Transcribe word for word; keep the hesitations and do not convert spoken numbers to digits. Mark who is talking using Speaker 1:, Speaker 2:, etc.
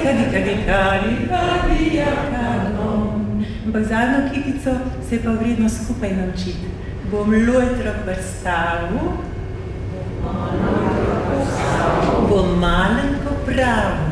Speaker 1: kadi, kadi, kadi, kadi, kanon. Ampak zadnjo kitico se je pa vredno skupaj naučiti. Bom lojtro prstavil, bom malenko pravil.